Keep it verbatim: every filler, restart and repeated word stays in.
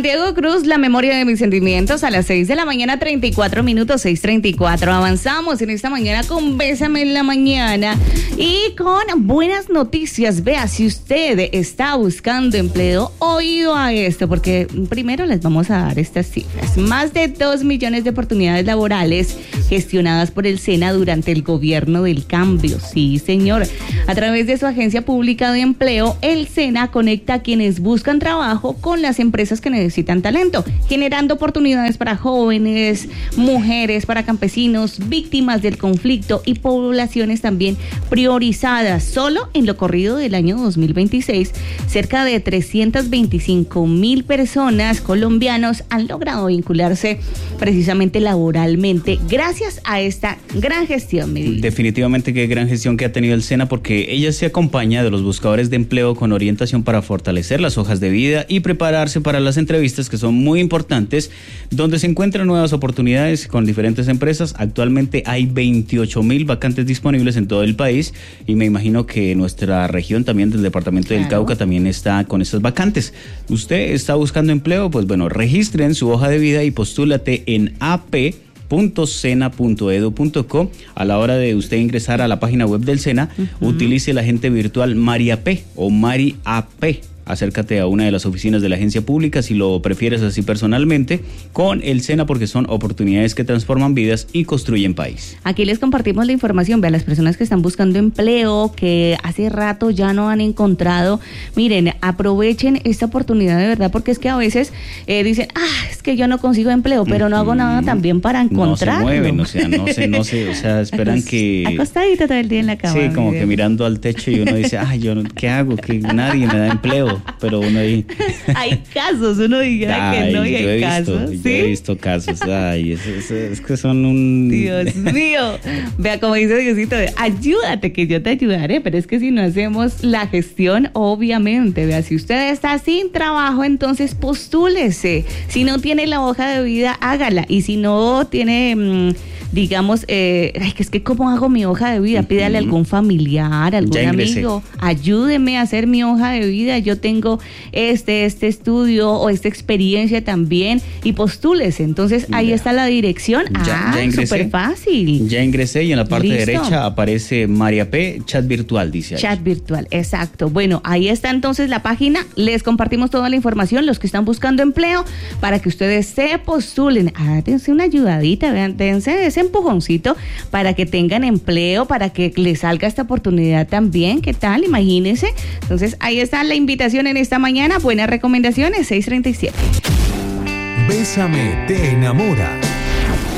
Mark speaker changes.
Speaker 1: Santiago Cruz, La memoria de mis sentimientos, a las seis de la mañana, treinta y cuatro minutos, seis treinta y cuatro. Avanzamos en esta mañana con Bésame en la mañana y con buenas noticias. Vea, si usted está buscando empleo, oído a esto, porque primero les vamos a dar estas cifras. Más de dos millones de oportunidades laborales gestionadas por el SENA durante el gobierno del cambio. Sí, señor. A través de su agencia pública de empleo, el SENA conecta a quienes buscan trabajo con las empresas que necesitan talento, generando oportunidades para jóvenes, mujeres, para campesinos, víctimas del conflicto y poblaciones también priorizadas. Solo en lo corrido del año dos mil veintiséis, cerca de trescientas veinticinco mil personas colombianos han logrado vincularse precisamente laboralmente gracias a esta gran gestión, Medellín.
Speaker 2: Definitivamente qué gran gestión que ha tenido el SENA, porque ella se acompaña de los buscadores de empleo con orientación para fortalecer las hojas de vida y prepararse para las entrevistas, que son muy importantes, donde se encuentran nuevas oportunidades con diferentes empresas. Actualmente hay veintiocho mil vacantes disponibles en todo el país y me imagino que nuestra región también del departamento del claro. Cauca también está con estas vacantes. ¿Usted está buscando empleo? Pues bueno, registren su hoja de vida y postúlate en a p punto sena punto edu punto co. A la hora de usted ingresar a la página web del SENA, uh-huh. utilice el agente virtual María P o Mari A P. Acércate a una de las oficinas de la agencia pública, si lo prefieres así personalmente, con el SENA, porque son oportunidades que transforman vidas y construyen país.
Speaker 1: Aquí les compartimos la información, vean, las personas que están buscando empleo, que hace rato ya no han encontrado, miren, aprovechen esta oportunidad de verdad, porque es que a veces eh, dicen, ah, es que yo no consigo empleo, pero no hago nada también para encontrarlo.
Speaker 2: No se mueven, o sea, no se, no se, o sea, esperan que...
Speaker 1: Acostadita todo el día en la cama.
Speaker 2: Sí, como que mirando al techo y uno dice, ay, yo, ¿qué hago? Que nadie me da empleo. Pero uno ahí...
Speaker 1: Hay casos, uno diga ay, que no, y hay
Speaker 2: he
Speaker 1: casos.
Speaker 2: Visto,
Speaker 1: ¿sí?
Speaker 2: Yo he visto casos, ay, es, es, es que son un...
Speaker 1: Dios mío, vea como dice Diosito, ayúdate que yo te ayudaré, pero es que si no hacemos la gestión, obviamente, vea, si usted está sin trabajo, entonces postúlese. Si no tiene la hoja de vida, hágala, y si no tiene... Mmm, digamos, eh, ay, que es que cómo hago mi hoja de vida, pídale a algún familiar, algún amigo, ayúdeme a hacer mi hoja de vida, yo tengo este, este estudio o esta experiencia también, y postúlese. Entonces ahí ya está la dirección,
Speaker 2: ya,
Speaker 1: ah,
Speaker 2: ya
Speaker 1: súper fácil.
Speaker 2: Ya ingresé y en la parte
Speaker 1: ¿listo?
Speaker 2: Derecha aparece María P, chat virtual, dice ahí.
Speaker 1: Chat virtual, exacto. Bueno, ahí está entonces la página, les compartimos toda la información, los que están buscando empleo, para que ustedes se postulen, ah, dense una ayudadita, vean, dense ese empujoncito para que tengan empleo, para que les salga esta oportunidad también. ¿Qué tal? Imagínense. Entonces, ahí está la invitación en esta mañana. Buenas recomendaciones, seis treinta y siete.
Speaker 3: Bésame te enamora.